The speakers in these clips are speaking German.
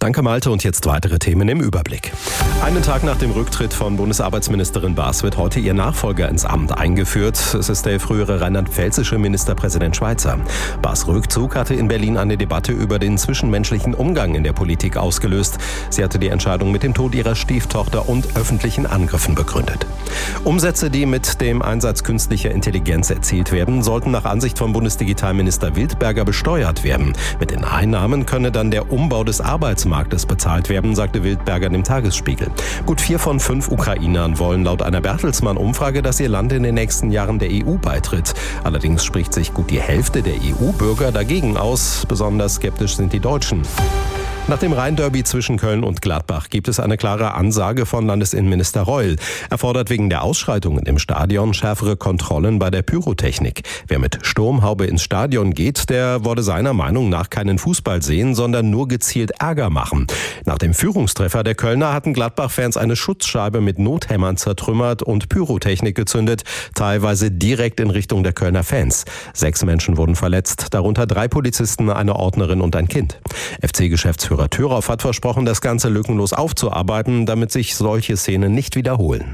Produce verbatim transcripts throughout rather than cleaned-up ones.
Danke Malte und jetzt weitere Themen im Überblick. Einen Tag nach dem Rücktritt von Bundesarbeitsministerin Baas wird heute ihr Nachfolger ins Amt eingeführt. Es ist der frühere rheinland-pfälzische Ministerpräsident Schweizer. Baas' Rückzug hatte in Berlin eine Debatte über den zwischenmenschlichen Umgang in der Politik ausgelöst. Sie hatte die Entscheidung mit dem Tod ihrer Stieftochter und öffentlichen Angriffen begründet. Umsätze, die mit dem Einsatz künstlicher Intelligenz erzielt werden, sollten nach Ansicht von Bundesdigitalminister Wildberger besteuert werden. Mit den Einnahmen könne dann der Umbau des Arbeitsmarktes bezahlt werden, sagte Wildberger dem Tagesspiegel. Gut vier von fünf Ukrainern wollen laut einer Bertelsmann-Umfrage, dass ihr Land in den nächsten Jahren der E U beitritt. Allerdings spricht sich gut die Hälfte der E U-Bürger dagegen aus. Besonders skeptisch sind die Deutschen. Nach dem Rhein-Derby zwischen Köln und Gladbach gibt es eine klare Ansage von Landesinnenminister Reul. Er fordert wegen der Ausschreitungen im Stadion schärfere Kontrollen bei der Pyrotechnik. Wer mit Sturmhaube ins Stadion geht, der wolle seiner Meinung nach keinen Fußball sehen, sondern nur gezielt Ärger machen. Nach dem Führungstreffer der Kölner hatten Gladbach-Fans eine Schutzscheibe mit Nothämmern zertrümmert und Pyrotechnik gezündet, teilweise direkt in Richtung der Kölner Fans. Sechs Menschen wurden verletzt, darunter drei Polizisten, eine Ordnerin und ein Kind. F C-Geschäftsführer Thürauf hat versprochen, das Ganze lückenlos aufzuarbeiten, damit sich solche Szenen nicht wiederholen.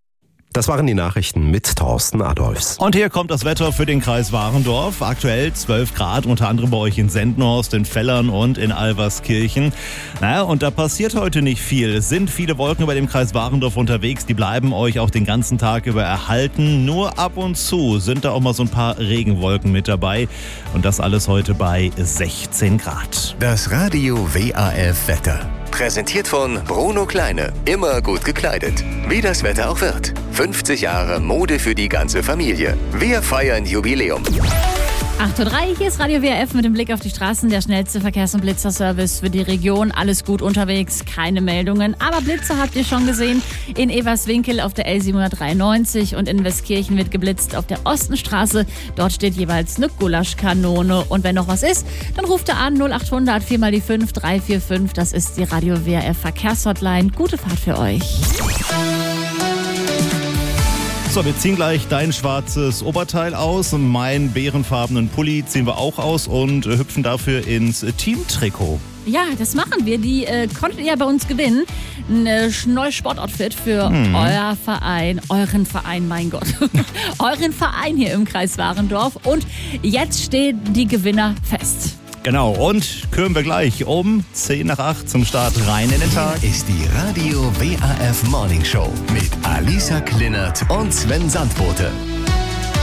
Das waren die Nachrichten mit Thorsten Adolfs. Und hier kommt das Wetter für den Kreis Warendorf. Aktuell zwölf Grad, unter anderem bei euch in Sendnhorst, in Vellern und in Alverskirchen. Naja, und da passiert heute nicht viel. Es sind viele Wolken über dem Kreis Warendorf unterwegs. Die bleiben euch auch den ganzen Tag über erhalten. Nur ab und zu sind da auch mal so ein paar Regenwolken mit dabei. Und das alles heute bei sechzehn Grad. Das Radio W A F Wetter. Präsentiert von Bruno Kleine. Immer gut gekleidet. Wie das Wetter auch wird. fünfzig Jahre Mode für die ganze Familie. Wir feiern Jubiläum. acht Uhr drei, hier ist Radio W A F mit dem Blick auf die Straßen. Der schnellste Verkehrs- und Blitzerservice für die Region. Alles gut unterwegs, keine Meldungen. Aber Blitzer habt ihr schon gesehen. In Everswinkel auf der L siebenhundertdreiundneunzig und in Westkirchen wird geblitzt auf der Ostenstraße. Dort steht jeweils eine Gulaschkanone. Und wenn noch was ist, dann ruft ihr an null achthundert vier mal die fünf drei vier fünf. Das ist die Radio W A F Verkehrshotline. Gute Fahrt für euch. So, wir ziehen gleich dein schwarzes Oberteil aus und meinen bärenfarbenen Pulli ziehen wir auch aus und äh, hüpfen dafür ins äh, Teamtrikot. Ja, das machen wir. Die äh, konntet ihr ja bei uns gewinnen. Ein äh, neues Sportoutfit für hm. euer Verein, euren Verein, mein Gott. euren Verein hier im Kreis Warendorf. Und jetzt stehen die Gewinner fest. Genau, und küren wir gleich um zehn nach acht zum Start rein in den Tag. Hier ist die Radio W A F Morning Show mit Alisa Klinert und Sven Sandbote.